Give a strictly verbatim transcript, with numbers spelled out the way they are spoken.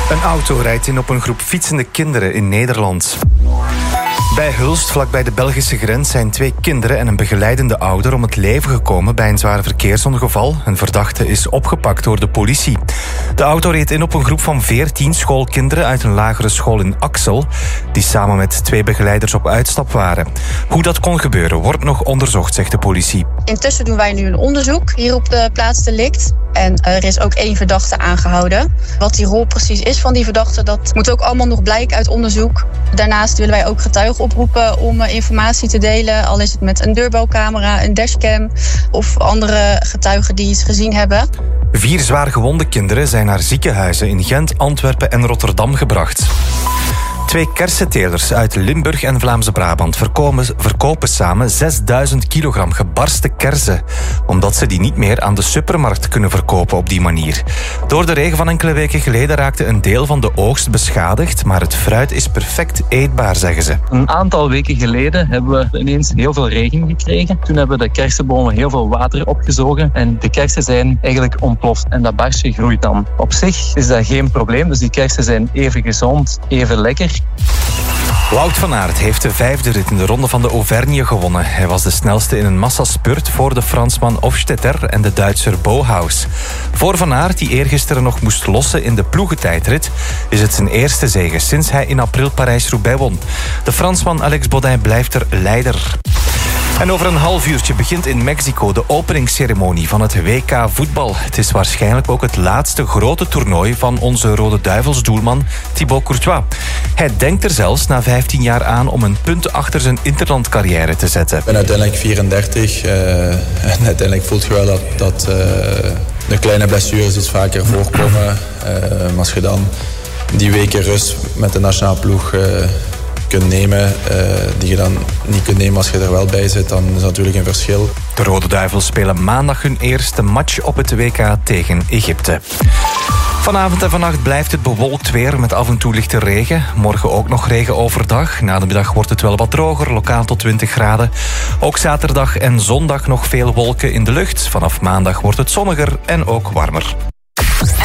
Een auto rijdt in op een groep fietsende kinderen in Nederland. Bij Hulst, vlakbij de Belgische grens, zijn twee kinderen en een begeleidende ouder om het leven gekomen bij een zwaar verkeersongeval. Een verdachte is opgepakt door de politie. De auto reed in op een groep van veertien schoolkinderen uit een lagere school in Axel, die samen met twee begeleiders op uitstap waren. Hoe dat kon gebeuren wordt nog onderzocht, zegt de politie. Intussen doen wij nu een onderzoek hier op de plaats delict. En er is ook één verdachte aangehouden. Wat die rol precies is van die verdachte, dat moet ook allemaal nog blijken uit onderzoek. Daarnaast willen wij ook getuigen oproepen om informatie te delen. Al is het met een deurbelcamera, een dashcam of andere getuigen die iets gezien hebben. Vier zwaar gewonde kinderen zijn naar ziekenhuizen in Gent, Antwerpen en Rotterdam gebracht. Twee kersentelers uit Limburg en Vlaamse Brabant verkopen, verkopen samen zesduizend kilogram gebarsten kersen, omdat ze die niet meer aan de supermarkt kunnen verkopen op die manier. Door de regen van enkele weken geleden raakte een deel van de oogst beschadigd, maar het fruit is perfect eetbaar, zeggen ze. Een aantal weken geleden hebben we ineens heel veel regen gekregen. Toen hebben de kersenbomen heel veel water opgezogen en de kersen zijn eigenlijk ontploft en dat barstje groeit dan. Op zich is dat geen probleem, dus die kersen zijn even gezond, even lekker. Wout van Aert heeft de vijfde rit in de Ronde van de Auvergne gewonnen. Hij was de snelste in een massaspurt voor de Fransman Hofstetter en de Duitser Bauhaus. Voor Van Aert, die eergisteren nog moest lossen in de ploegentijdrit, is het zijn eerste zege sinds hij in april Parijs-Roubaix won. De Fransman Alex Bodin blijft er leider. En over een half uurtje begint in Mexico de openingsceremonie van het W K voetbal. Het is waarschijnlijk ook het laatste grote toernooi van onze Rode Duivels doelman Thibaut Courtois. Hij denkt er zelfs na vijftien jaar aan om een punt achter zijn interlandcarrière te zetten. Ik ben uiteindelijk vierendertig uh, en uiteindelijk voelt je wel dat, dat uh, de kleine blessures iets vaker voorkomen. Uh, maar als je dan die weken rust met de nationale ploeg Uh, kunt nemen, uh, die je dan niet kunt nemen als je er wel bij zit, dan is dat natuurlijk een verschil. De Rode Duivels spelen maandag hun eerste match op het W K tegen Egypte. Vanavond en vannacht blijft het bewolkt weer met af en toe lichte regen. Morgen ook nog regen overdag. Na de middag wordt het wel wat droger, lokaal tot twintig graden. Ook zaterdag en zondag nog veel wolken in de lucht. Vanaf maandag wordt het zonniger en ook warmer.